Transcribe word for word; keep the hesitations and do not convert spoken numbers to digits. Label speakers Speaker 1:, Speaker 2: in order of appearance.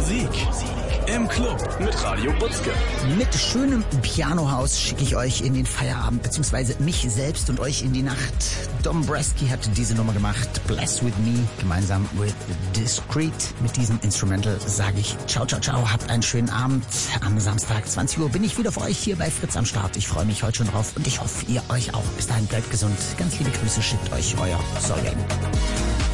Speaker 1: Musik im Club mit Radio Butzke.
Speaker 2: Mit schönem Pianohaus schicke ich euch in den Feierabend, beziehungsweise mich selbst und euch in die Nacht. Dom Bresky hat diese Nummer gemacht, Bless With Me, gemeinsam with Discreet. Mit diesem Instrumental sage ich ciao, ciao, ciao, habt einen schönen Abend. Am Samstag, zwanzig Uhr, bin ich wieder für euch hier bei Fritz am Start. Ich freue mich heute schon drauf und ich hoffe, ihr euch auch. Bis dahin, bleibt gesund. Ganz liebe Grüße, schickt euch euer Solgen.